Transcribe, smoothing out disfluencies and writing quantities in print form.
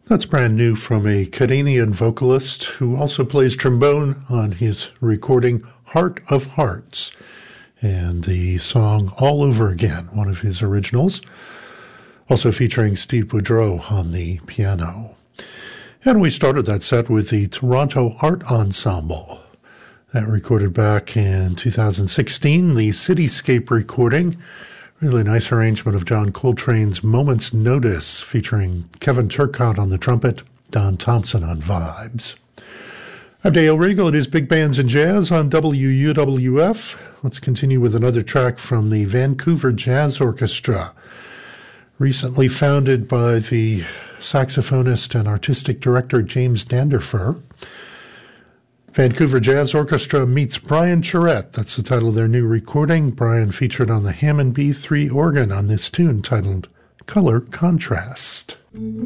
That's brand new from a Canadian vocalist who also plays trombone on his recording Heart of Hearts, and the song All Over Again, one of his originals, also featuring Steve Boudreau on the piano. And we started that set with the Toronto Art Ensemble. That recorded back in 2016, the Cityscape recording. Really nice arrangement of John Coltrane's Moment's Notice, featuring Kevin Turcotte on the trumpet, Don Thompson on vibes. I'm Dale Regal. It is Big Bands and Jazz on WUWF. Let's continue with another track from the Vancouver Jazz Orchestra, recently founded by the saxophonist and artistic director James Danderfer. Vancouver Jazz Orchestra meets Brian Charette. That's the title of their new recording. Brian featured on the Hammond B3 organ on this tune titled Color Contrast.